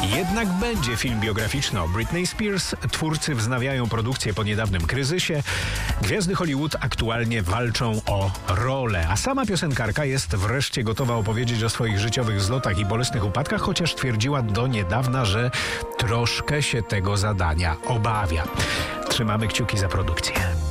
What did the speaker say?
Jednak będzie film biograficzny o Britney Spears. Twórcy wznawiają produkcję po niedawnym kryzysie. Gwiazdy Hollywood aktualnie walczą o rolę, a sama piosenkarka jest wreszcie gotowa opowiedzieć o swoich życiowych zlotach i bolesnych upadkach, chociaż twierdziła do niedawna, że troszkę się tego zadania obawia. Trzymamy kciuki za produkcję.